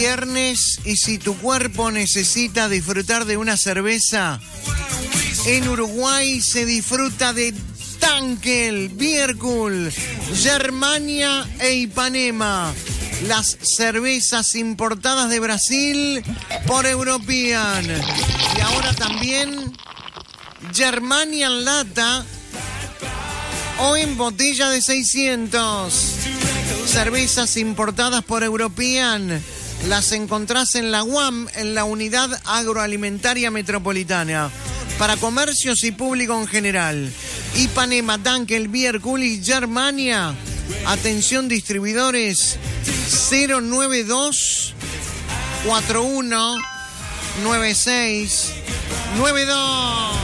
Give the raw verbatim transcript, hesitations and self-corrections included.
Viernes, y si tu cuerpo necesita disfrutar de una cerveza, en Uruguay se disfruta de Dunkel, Bierkühl, Germania e Ipanema, las cervezas importadas de Brasil por European. Y ahora también Germania en lata o en botella de seiscientos. Cervezas importadas por European. Las encontrás en la U A M, en la Unidad Agroalimentaria Metropolitana, para comercios y público en general. Ipanema, Dunkel, Bierkühl y Germania. Atención distribuidores, cero nueve dos, cuatro uno, nueve seis, nueve dos.